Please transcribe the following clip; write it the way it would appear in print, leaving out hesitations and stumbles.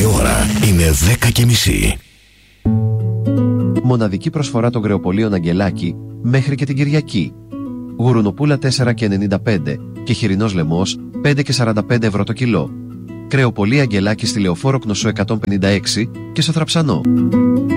ώρα είναι 10:30. Μοναδική προσφορά των κρεοπολίων Αγγελάκη μέχρι και την Κυριακή. Γουρουνοπούλα 4,95 και χοιρινός λαιμός 5,45 ευρώ το κιλό. Κρεοπολία Αγγελάκη στη Λεωφόρο Κνωσού 156 και στο Θραψανό.